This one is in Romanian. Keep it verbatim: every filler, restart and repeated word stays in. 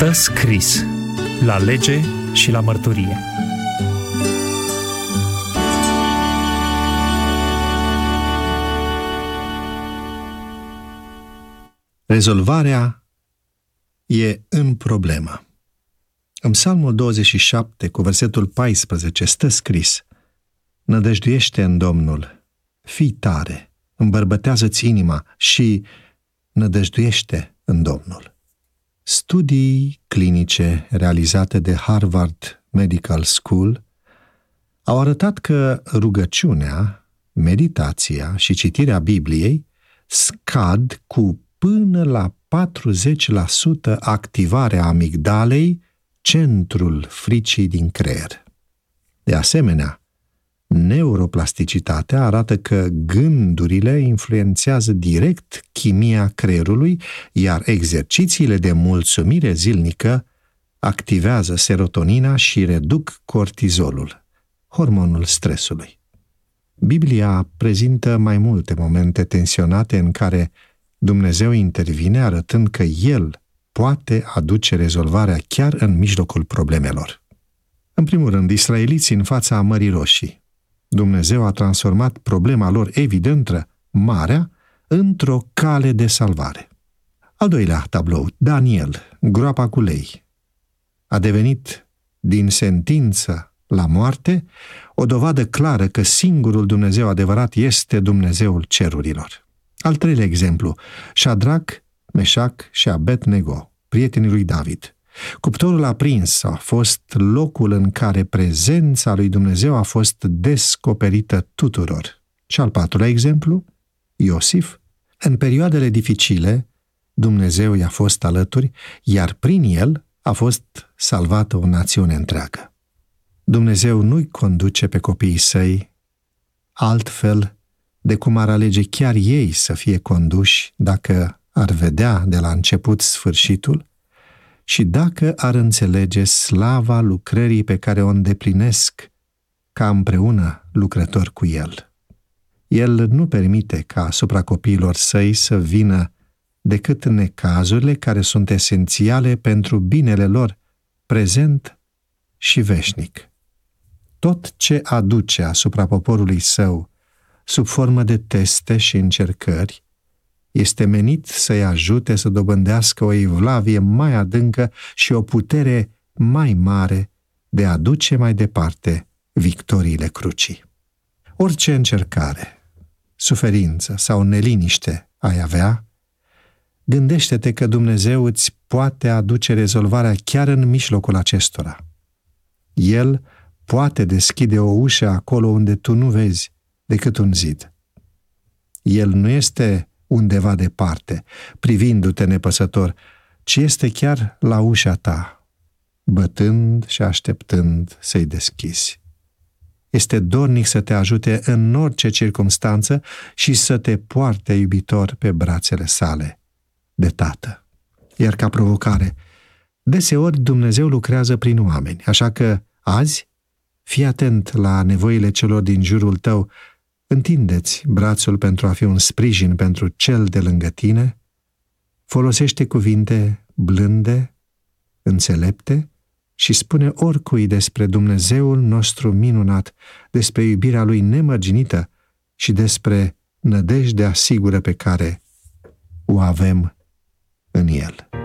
Stă scris la lege și la mărturie. Rezolvarea e în problemă. În Psalmul douăzeci și șapte, cu versetul paisprezece, stă scris: nădăjduiește în Domnul, fii tare, îmbărbătează-ți inima și nădăjduiește în Domnul. Studii clinice realizate de Harvard Medical School au arătat că rugăciunea, meditația și citirea Bibliei scad cu până la patruzeci la sută activarea amigdalei, centrul fricii din creier. De asemenea, neuroplasticitatea arată că gândurile influențează direct chimia creierului, iar exercițiile de mulțumire zilnică activează serotonina și reduc cortizolul, hormonul stresului. Biblia prezintă mai multe momente tensionate în care Dumnezeu intervine, arătând că El poate aduce rezolvarea chiar în mijlocul problemelor. În primul rând, israeliții în fața Mării Roșii. Dumnezeu a transformat problema lor evidentă, marea, într-o cale de salvare. Al doilea tablou, Daniel, groapa cu lei. A devenit, din sentință la moarte, o dovadă clară că singurul Dumnezeu adevărat este Dumnezeul cerurilor. Al treilea exemplu, Șadrac, Meșac și Abednego, prietenii lui David. Cuptorul aprins a fost locul în care prezența lui Dumnezeu a fost descoperită tuturor. Și al patrulea exemplu, Iosif. În perioadele dificile, Dumnezeu i-a fost alături, iar prin el a fost salvată o națiune întreagă. Dumnezeu nu-i conduce pe copiii săi altfel de cum ar alege chiar ei să fie conduși dacă ar vedea de la început sfârșitul și dacă ar înțelege slava lucrării pe care o îndeplinesc ca împreună lucrători cu El. El nu permite ca asupra copiilor săi să vină decât necazurile care sunt esențiale pentru binele lor prezent și veșnic. Tot ce aduce asupra poporului său sub formă de teste și încercări este menit să-i ajute să dobândească o evlavie mai adâncă și o putere mai mare de a duce mai departe victoriile crucii. Orice încercare, suferință sau neliniște ai avea, gândește-te că Dumnezeu îți poate aduce rezolvarea chiar în mijlocul acestora. El poate deschide o ușă acolo unde tu nu vezi decât un zid. El nu este undeva departe, privindu-te nepăsător, ci este chiar la ușa ta, bătând și așteptând să-i deschizi. Este dornic să te ajute în orice circumstanță și să te poarte iubitor pe brațele sale de tată. Iar ca provocare, deseori Dumnezeu lucrează prin oameni, așa că azi fii atent la nevoile celor din jurul tău. Întindeți brațul pentru a fi un sprijin pentru cel de lângă tine, folosește cuvinte blânde, înțelepte și spune oricui despre Dumnezeul nostru minunat, despre iubirea Lui nemărginită și despre nădejdea sigură pe care o avem în El.